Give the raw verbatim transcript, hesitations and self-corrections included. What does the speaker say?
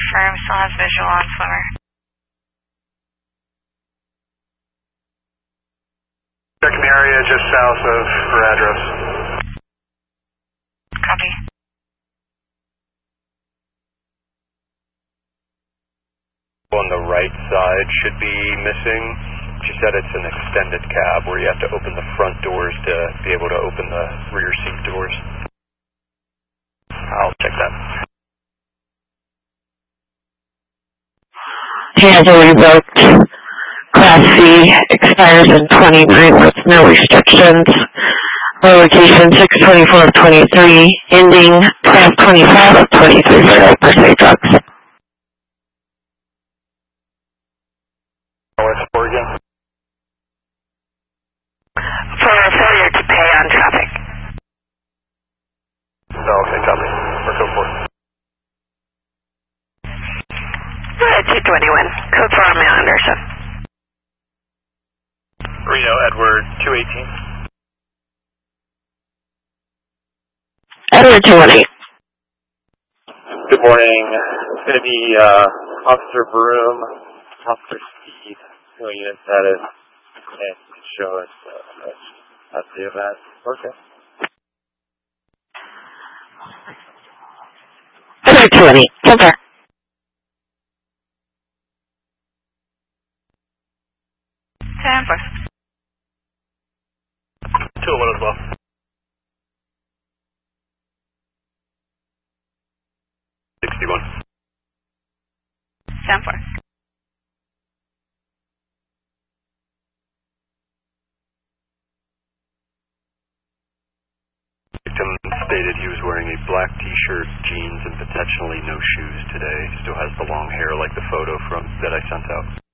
confirm, still has visual on swimmer. Checking the area just south of her address. Copy. On the right side should be missing. She said it's an extended cab where you have to open the front doors to be able to open the rear seat doors. I'll check that. He has a revoked Class C, expires in twenty-nine with no restrictions. Location six twenty-four of twenty-three, ending twelve twenty-five of twenty-three for that per se drugs. West Oregon. For failure to pay on traffic. Oh, okay, copy. Or go for it. two twenty-one, code for Romeo Anderson. Reno Edward two eighteen. Edward two one eight. Good morning. It's going to be uh, Officer Broom, Officer Steve, no unit status, and show us uh, the event. Okay. Edward two one eight, so far. ten four. two oh one as well. sixty-one. ten four. Victim stated he was wearing a black t-shirt, jeans, and potentially no shoes today. Still has the long hair like the photo from that I sent out.